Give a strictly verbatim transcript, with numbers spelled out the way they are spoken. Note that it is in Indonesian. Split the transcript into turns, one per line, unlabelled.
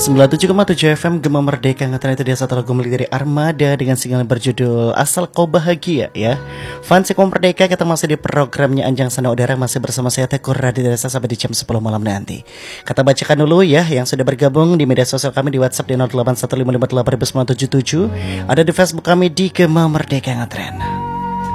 sembilan puluh tujuh koma tujuh F M Gema Merdeka. Ngetren itu dia satu lagu milik dari Armada dengan single berjudul Asal Kau Bahagia ya. Fans Gema Merdeka, kita masih di programnya Anjang Sana Udara, masih bersama saya Tekur Raditya sampai di jam sepuluh malam nanti. Kita bacakan dulu ya yang sudah bergabung di media sosial kami di WhatsApp di nol delapan satu lima lima delapan sembilan tujuh tujuh. Ada di Facebook kami di Gema Merdeka Ngetren.